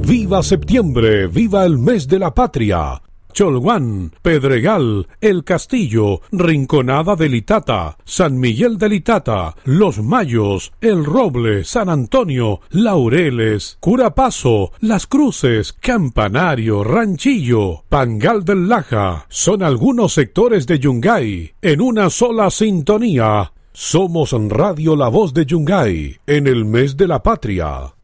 ¡Viva septiembre! ¡Viva el mes de la patria! Cholguán, Pedregal, El Castillo, Rinconada del Itata, San Miguel del Itata, Los Mayos, El Roble, San Antonio, Laureles, Curapazo, Las Cruces, Campanario, Ranchillo, Pangal del Laja, son algunos sectores de Yungay, en una sola sintonía. Somos Radio La Voz de Yungay, en el mes de la patria.